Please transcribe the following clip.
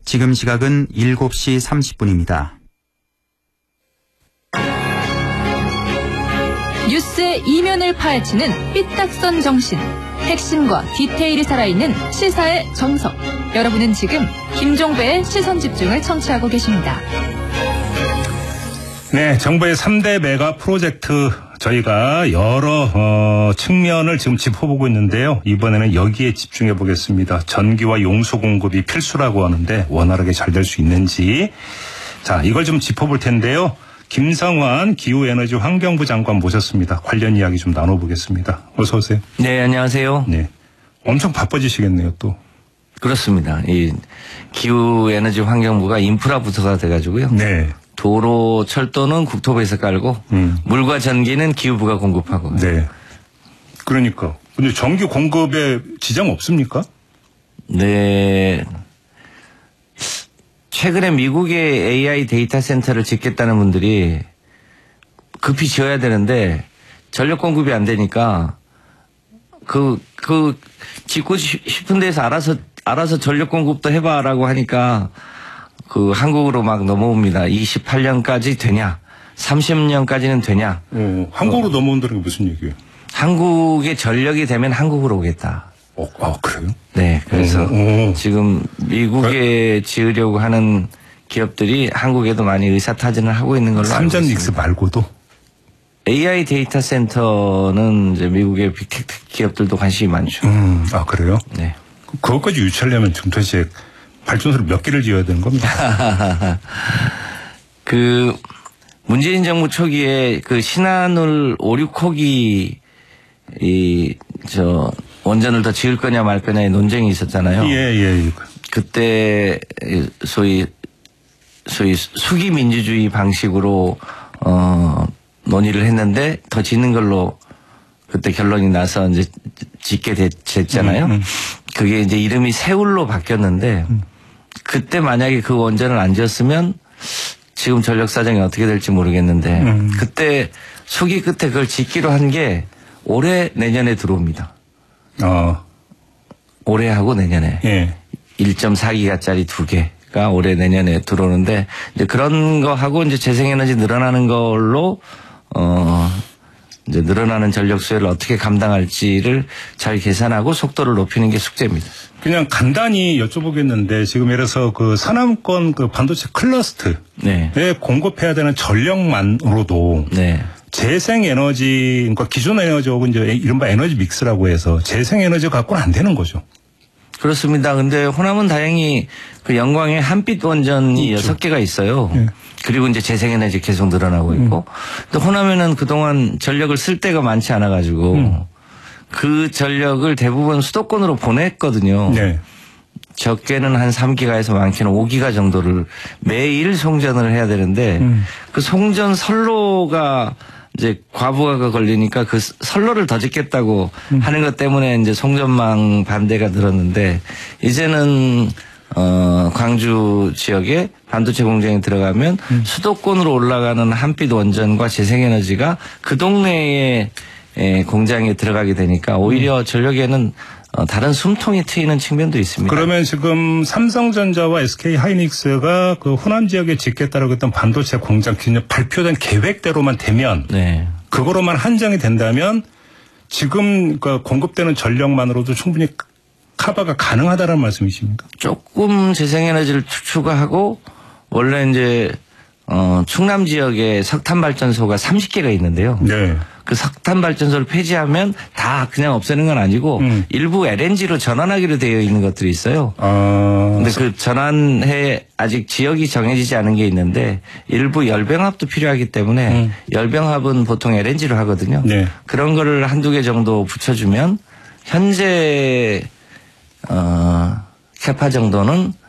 지금 시각은 7시 30분입니다. 뉴스의 이면을 파헤치는 삐딱선 정신. 핵심과 디테일이 살아있는 시사의 정석. 여러분은 지금 김종배의 시선집중을 청취하고 계십니다. 네, 정부의 3대 메가 프로젝트 저희가 여러 측면을 지금 짚어보고 있는데요. 이번에는 여기에 집중해 보겠습니다. 전기와 용수 공급이 필수라고 하는데 원활하게 잘 될 수 있는지. 자, 이걸 좀 짚어볼 텐데요. 김성환 기후에너지 환경부 장관 모셨습니다. 관련 이야기 좀 나눠보겠습니다. 어서 오세요. 네, 안녕하세요. 네, 엄청 바빠지시겠네요, 또. 그렇습니다. 이 기후에너지 환경부가 인프라 부서가 돼가지고요. 네. 도로, 철도는 국토부에서 깔고 물과 전기는 기후부가 공급하고. 네. 그러니까. 근데 전기 공급에 지장 없습니까? 네. 최근에 미국의 AI 데이터 센터를 짓겠다는 분들이 급히 지어야 되는데 전력 공급이 안 되니까 짓고 싶은 데서 알아서 전력 공급도 해봐라고 하니까 한국으로 막 넘어옵니다. 28년까지 되냐? 30년까지는 되냐? 한국으로 넘어온다는 게 무슨 얘기예요? 한국의 전력이 되면 한국으로 오겠다. 그래요? 네, 그래서 지금 미국에 지으려고 하는 기업들이 한국에도 많이 의사타진을 하고 있는 걸로 알고 있습니다. 삼전닉스 말고도? AI 데이터 센터는 이제 미국의 빅테크 기업들도 관심이 많죠. 그래요? 네. 그것까지 유치하려면 지금 도대체 발전소를 몇 개를 지어야 되는 겁니다. 문재인 정부 초기에 신한울 5, 6호기 원전을 더 지을 거냐 말 거냐의 논쟁이 있었잖아요. 예. 그때 소위 수기 민주주의 방식으로 논의를 했는데 더 짓는 걸로 그때 결론이 나서 이제 짓게 됐잖아요. 그게 이제 이름이 세울로 바뀌었는데 그때 만약에 그 원전을 안 지었으면 지금 전력 사정이 어떻게 될지 모르겠는데 그때 수기 끝에 그걸 짓기로 한 게 올해 내년에 들어옵니다. 올해하고 내년에. 예. 1.4기가짜리 2개가 올해 내년에 들어오는데 이제 그런 거 하고 이제 재생에너지 늘어나는 걸로 이제 늘어나는 전력 수요를 어떻게 감당할지를 잘 계산하고 속도를 높이는 게 숙제입니다. 그냥 간단히 여쭤보겠는데 지금 예를 들어서 서남권 반도체 클러스터에 공급해야 되는 전력만으로도 재생에너지, 그러니까 기존 에너지하고 이제 이른바 에너지 믹스라고 해서 재생에너지 갖고는 안 되는 거죠. 그렇습니다. 근데 호남은 다행히 영광에 한빛 원전이 6개가 있어요. 네. 그리고 이제 재생에너지 계속 늘어나고 있고. 또 호남에는 그동안 전력을 쓸 때가 많지 않아가지고 그 전력을 대부분 수도권으로 보냈거든요. 네. 적게는 한 3기가에서 많게는 5기가 정도를 매일 송전을 해야 되는데 그 송전 선로가 이제 과부하가 걸리니까 그 선로를 더 짓겠다고 하는 것 때문에 이제 송전망 반대가 늘었는데 이제는 광주 지역에 반도체 공장에 들어가면 수도권으로 올라가는 한빛 원전과 재생에너지가 그 동네에 공장에 들어가게 되니까 오히려 전력에는 다른 숨통이 트이는 측면도 있습니다. 그러면 지금 삼성전자와 SK하이닉스가 호남 지역에 짓겠다라고 했던 반도체 공장 발표된 계획대로만 되면 그거로만 한정이 된다면 지금 공급되는 전력만으로도 충분히 커버가 가능하다는 말씀이십니까? 조금 재생에너지를 추가하고 원래 이제 충남 지역에 석탄 발전소가 30개가 있는데요. 네. 그 석탄 발전소를 폐지하면 다 그냥 없애는 건 아니고 일부 LNG로 전환하기로 되어 있는 것들이 있어요. 근데 그 전환해 아직 지역이 정해지지 않은 게 있는데 일부 열병합도 필요하기 때문에 열병합은 보통 LNG로 하거든요. 네. 그런 거를 한두 개 정도 붙여주면 현재 캐파 정도는